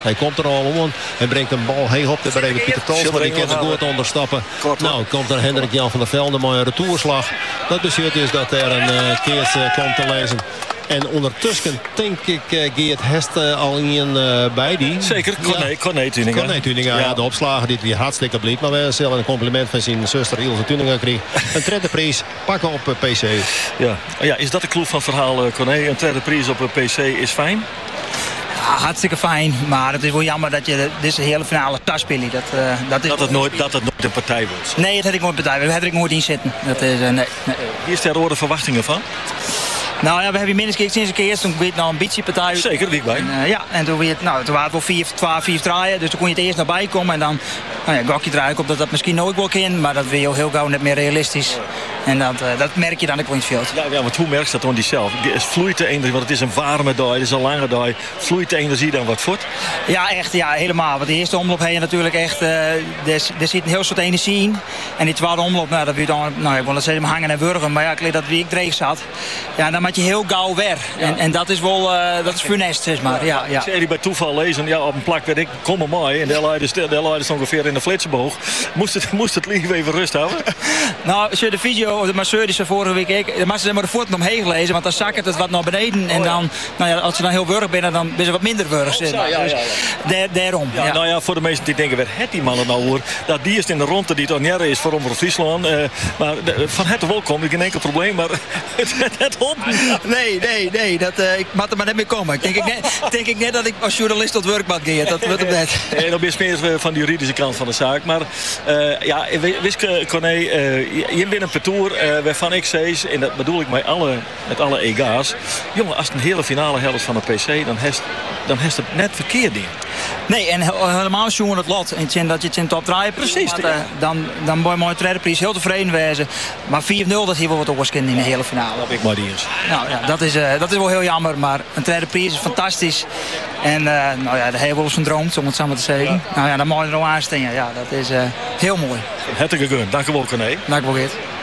Hij komt er al om en brengt een bal heel op. Daar even Pieter Tolsma, die kan er goed onderstappen. Nou, komt er Hendrik Jan van der Velde met een retourslag. Dat betekent dus dat er een keers komt te lezen. En ondertussen denk ik Geert Hest al in bij die. Zeker, Corné Tuninga. Corné Tuninga, ja, de opslagen die weer hartstikke blieb. Maar we zullen een compliment van zijn zuster Ilse Tuninga kreeg. Een tweede prijs pakken op PC. Ja, is dat de clue van het verhaal, Corné? Een tweede prijs op PC is fijn? Ja, hartstikke fijn, maar het is wel jammer dat je deze hele finale thuis speelt. Dat het nooit een partij wordt. Nee, het had ik nooit partij. Dat had ik nooit in zitten. Dat is, nee. Hier is ter orde verwachtingen van? Nou ja, we hebben minstens sinds een keer toen weer nog een ambitiepartij. Zeker, wie bij. Ja, en toen waren het wel 4 draaien, dus toen kon je het eerst naar bij komen en dan gok je eruit op dat dat misschien nooit wel kan, maar dat wil je heel gauw net meer realistisch. En dat merk je dan ook wel in het veld. Ja, want hoe merk je dat dan die zelf? Vloeit de energie, want het is een warme dag, het is een lange dag. Vloeit de energie dan wat voort? Ja, echt, ja, helemaal. Want de eerste omloop heb je natuurlijk echt, er zit een heel soort energie in. En die tweede omloop, nou, dat wil je dan, ik wil het zeggen hangen en wurgen, maar ja, ik weet dat wie ik dreig zat. Ja, dan maak je heel gauw weer. Ja. En dat is wel, dat is funest, zeg maar. Ja. Ik zei die bij toeval lezen, ja, op een plak werd ik, kom maar mooi. En daar leidde ze ongeveer in de flitsenboog. Moest het lief even rust houden? Nou, als je de video, of de masseur die ze vorige week keek, dan moesten ze maar de voeten omheen gelezen, want dan zakken het wat naar beneden. En dan, als ze dan heel wurg binnen, dan ben ze wat minder wurg. Daarom. Ja, nou ja, voor de mensen die denken, wat het die mannen nou hoor, dat die is in de ronde die het onjaren is voor Omroep Friesland. Maar van het wel komt, geen enkel probleem, maar het op. Nee, ik mag er maar net mee komen. Denk ik net dat ik als journalist tot werk mag gaan. Dat wordt het net. Nee, dan ben je meer van de juridische kant van de zaak. Maar Wiske, Corné, je wint een parcours waarvan ik zei, en dat bedoel ik met alle EGA's. Jongen, als het een hele finale helft van de PC, dan heeft het net verkeerd in. Nee, en helemaal jongen het lot. En dat je het in top draaien. Precies. Dan ben je mooi tweede prijs heel tevreden wezen. Maar 4-0, dat hier wel wat overskend in de hele finale. Dat ik maar die eens. Nou ja, dat is wel heel jammer. Maar een tweede prijs is fantastisch. En de hele wel zijn droom, om het zo maar te zeggen. Ja. Nou ja, dan mooi er nog aansteken. Ja, dat is heel mooi. Hartelijk gegund. Dank u wel, Corné. Dank u wel, Geert.